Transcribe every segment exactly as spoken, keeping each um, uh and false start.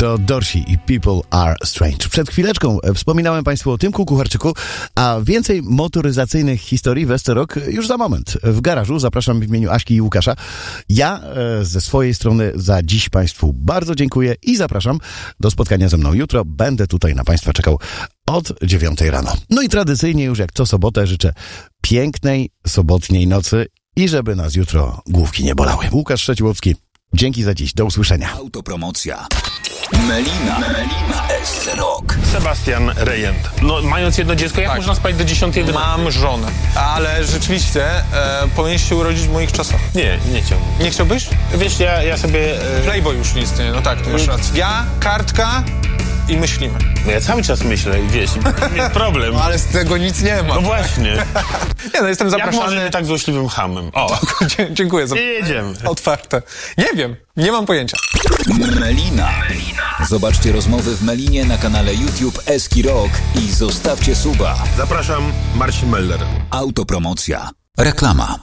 To Dorsi i People Are Strange. Przed chwileczką wspominałem Państwu o Tymku Kucharczyku, a więcej motoryzacyjnych historii w Estorok już za moment. W garażu zapraszam w imieniu Aśki i Łukasza. Ja e, ze swojej strony za dziś Państwu bardzo dziękuję i zapraszam do spotkania ze mną jutro. Będę tutaj na Państwa czekał od dziewiątej rano. No i tradycyjnie już jak co sobotę życzę pięknej sobotniej nocy i żeby nas jutro główki nie bolały. Łukasz Trzeciłowski. Dzięki za dziś. Do usłyszenia. Autopromocja. Melina. Melina w Estorok. Sebastian Rejent. No, mając jedno dziecko, jak Tak. można spać do dziesiątej? Mam żonę, ale rzeczywiście e, powinieneś się urodzić w moich czasach. Nie, nie chciałbym. Nie chciałbyś? Wiesz, ja, ja sobie... E... Playboy już nie istnieje, no tak, to masz rację. Ja, kartka i myślimy. No ja cały czas myślę i wiesz, jest problem. No ale z tego nic nie ma. No właśnie. Nie no, jestem Jak zapraszany. może być tak złośliwym hamem? O, Dzie- dziękuję za... i jedziemy. Otwarte. Nie wiem, nie mam pojęcia. Melina. Zobaczcie rozmowy w Melinie na kanale YouTube Eski Rock i zostawcie suba. Zapraszam, Marcin Meller. Autopromocja. Reklama.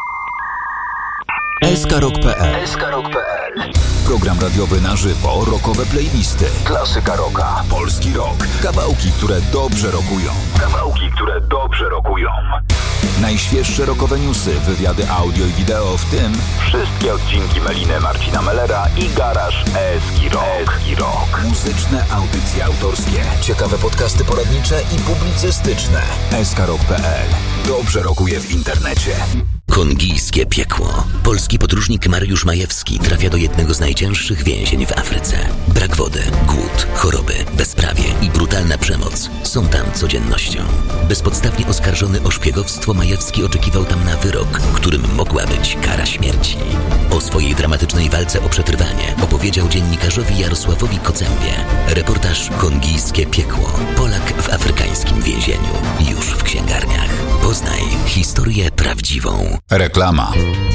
eskarok kropka pe el. eskarok kropka pe el. Program radiowy na żywo, rockowe playlisty, klasyka rocka, polski rock, kawałki, które dobrze rockują. Kawałki, które dobrze rockują. Najświeższe rockowe newsy, wywiady audio i wideo, w tym wszystkie odcinki Meliny Marcina Mellera i Garaż Eski Rock. Eski Rock. Muzyczne audycje autorskie, ciekawe podcasty poradnicze i publicystyczne. eskarok kropka pe el. Dobrze rockuje w internecie. Kongijskie piekło. Polski podróżnik Mariusz Majewski trafia do jednego z najcięższych więzień w Afryce. Brak wody, głód, choroby, bezprawie i brutalna przemoc są tam codziennością. Bezpodstawnie oskarżony o szpiegowstwo, Majewski oczekiwał tam na wyrok, którym mogła być kara śmierci. O swojej dramatycznej walce o przetrwanie opowiedział dziennikarzowi Jarosławowi Kocębie. Reportaż Kongijskie piekło. Polak w afrykańskim więzieniu. Już w księgarniach. Poznaj historię prawdziwą. Reklama.